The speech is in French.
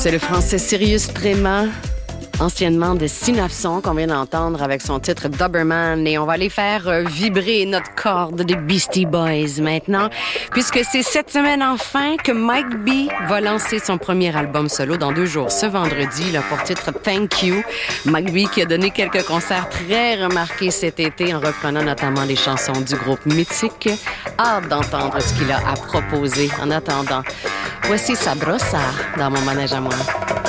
C'est le français Sirius Tréma, anciennement de Synapson, qu'on vient d'entendre avec son titre Doberman. Et on va aller faire vibrer notre corde des Beastie Boys maintenant, puisque c'est cette semaine enfin que Mike B va lancer son premier album solo dans 2 jours. Ce vendredi, il a pour titre Thank You. Mike B qui a donné quelques concerts très remarqués cet été en reprenant notamment les chansons du groupe mythique. Hâte d'entendre ce qu'il a à proposer. En attendant, voici Sabrosa dans mon manège à moi.